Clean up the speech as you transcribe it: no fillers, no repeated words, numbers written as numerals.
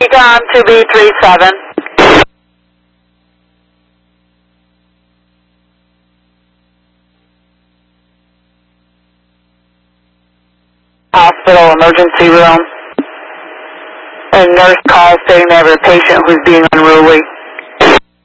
Econ 2B37. Hospital emergency room. A nurse calls saying they have a patient who's being unruly.